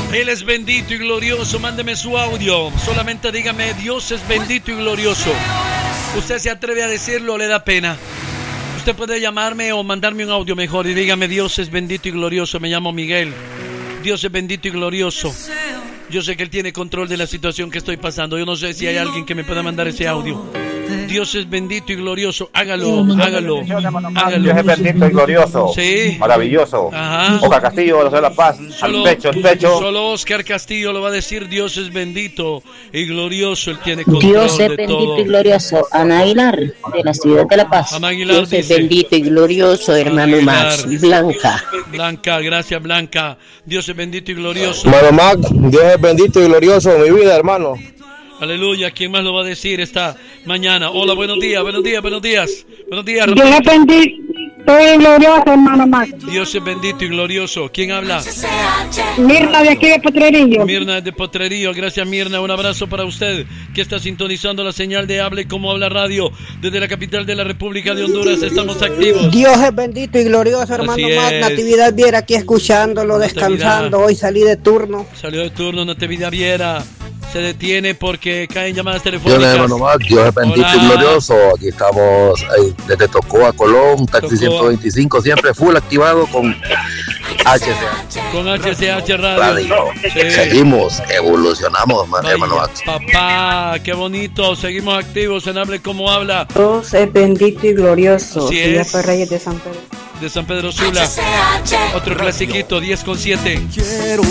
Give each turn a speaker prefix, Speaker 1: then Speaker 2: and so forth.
Speaker 1: Él es bendito y glorioso. Mándeme su audio. Solamente dígame, Dios es bendito y glorioso. Usted se atreve a decirlo o le da pena. Usted puede llamarme o mandarme un audio mejor y dígame, Dios es bendito y glorioso. Me llamo Miguel. Dios es bendito y glorioso. Yo sé que Él tiene control de la situación que estoy pasando. Yo no sé si hay alguien que me pueda mandar ese audio. Dios es bendito y glorioso. Hágalo.
Speaker 2: Dios es bendito y glorioso.
Speaker 1: Sí.
Speaker 2: Maravilloso.
Speaker 1: Ajá.
Speaker 2: Oscar Castillo, de La Paz. Al pecho.
Speaker 1: Solo Oscar Castillo lo va a decir. Dios es bendito y glorioso. Él tiene control
Speaker 3: Dios es
Speaker 1: de
Speaker 3: bendito
Speaker 1: todo.
Speaker 3: y glorioso. Ana Aguilar, de la ciudad de La Paz.
Speaker 1: Ana Aguilar
Speaker 3: Dios es
Speaker 1: dice,
Speaker 3: bendito y glorioso, hermano
Speaker 1: Aguilar.
Speaker 3: Max. Blanca.
Speaker 1: Blanca, gracias Blanca. Dios es bendito y glorioso.
Speaker 4: Hermano Mac, Dios es bendito y glorioso en mi vida, hermano.
Speaker 1: Aleluya. ¿Quién más lo va a decir esta mañana? Hola, buenos días. Buenos días.
Speaker 5: Dios es bendito y glorioso, hermano Max.
Speaker 1: Dios es bendito y glorioso. ¿Quién habla?
Speaker 5: Mirna de aquí de Potrerillo.
Speaker 1: Mirna de Potrerillo. Gracias, Mirna. Un abrazo para usted que está sintonizando la señal de Hable Como Habla Radio desde la capital de la República de Honduras. Estamos activos.
Speaker 6: Dios es bendito y glorioso, hermano
Speaker 1: Así
Speaker 6: Mac.
Speaker 1: es.
Speaker 6: Natividad Viera aquí escuchándolo, descansando. Hoy salí de turno.
Speaker 1: Salió de turno, Natividad Viera. Se detiene porque caen llamadas telefónicas.
Speaker 7: Dios, hermano Mac, Dios es bendito y glorioso. Aquí estamos desde Tocoa, Colón, taxi 125, siempre full activado con HCH.
Speaker 1: Con HCH Radio. Sí.
Speaker 7: Seguimos, evolucionamos, hermano Mac.
Speaker 1: Papá, qué bonito. Seguimos activos en Hable Como Habla.
Speaker 8: Dios es bendito y glorioso.
Speaker 1: Así
Speaker 8: Silvia
Speaker 1: es.
Speaker 8: Reyes de San Pedro.
Speaker 1: De San Pedro Sula. Otro clasiquito, 10:07.